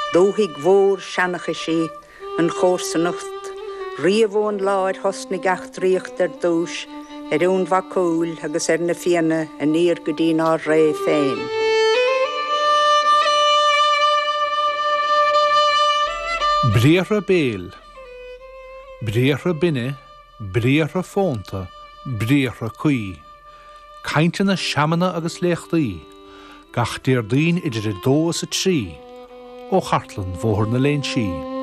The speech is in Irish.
Dóigh mhór seannacha sé an chórsanocht, riamhón láir hosna gachtríocht dúis, ún bhacúil agus na fianna a níor go dtí ná ré féin. Bríothra béal, bríothra binne, bríothra fónta, bríothra cuí. Cainte na seamanna agus léachtaí, gach déir daoin idir 2 a 3, ó chartlan mhór na léin sí.